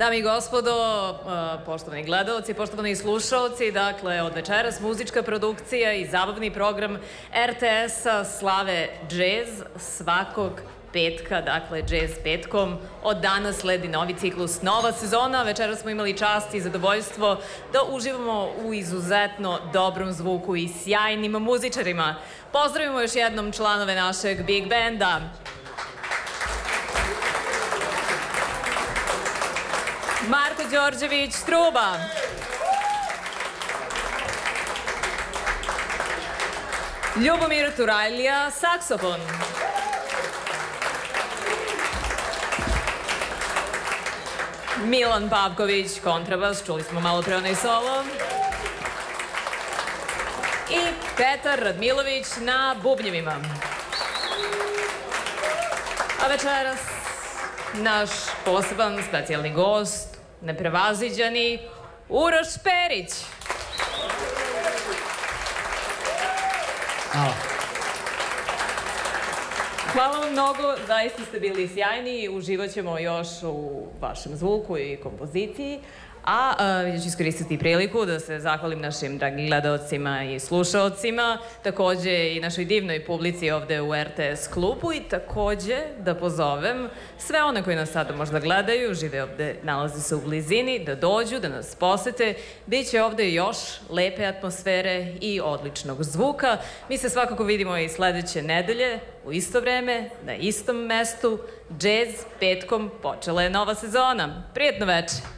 Dame i gospodo, poštovani gledalci, poštovani slušalci, dakle, od večeras muzička produkcija i zabavni program RTS-a slave džez svakog petka, dakle, džez petkom. Od danas sledi novi ciklus, nova sezona. Večeras smo imali čast i zadovoljstvo da uživamo u izuzetno dobrom zvuku i sjajnim muzičarima. Pozdravimo još jednom članove našeg Big Benda. Marko Đorđević, truba. Ljubomir Turajlija, saksofon. Milan Pavković, kontrabas, čuli smo malo pre onaj solo. I Petar Radmilović na bubnjevima. A večeras naš poseban specijalni gost, neprevaziđani Uroš Perić. Hvala vam mnogo, zaista ste bili sjajni i uživat ćemo još u vašem zvuku i kompoziciji. A ja ću iskoristiti priliku da se zahvalim našim dragim gledalcima i slušalcima, takođe i našoj divnoj publici ovde u RTS klubu i takođe da pozovem sve one koji nas sada možda gledaju, žive ovde, nalaze se u blizini, da dođu, da nas posete. Biće ovde još lepe atmosfere i odličnog zvuka. Mi se svakako vidimo i sledeće nedelje u isto vreme, na istom mestu. Džez petkom počela je nova sezona. Prijetno veče!